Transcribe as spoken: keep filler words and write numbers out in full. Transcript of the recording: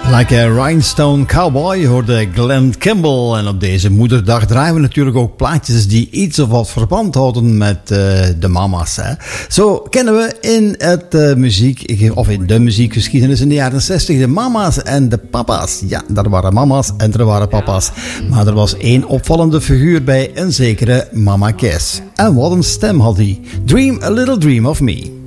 Like a Rhinestone Cowboy hoorde Glenn Campbell. En op deze moederdag draaien we natuurlijk ook plaatjes die iets of wat verband houden met uh, de mama's. Hè. Zo kennen we in het uh, muziek, of in de muziekgeschiedenis in de jaren zestig de mama's en de papa's. Ja, er waren mama's en er waren papa's. Maar er was één opvallende figuur bij, een zekere Mama Cass. En wat een stem had hij. Dream a little dream of me.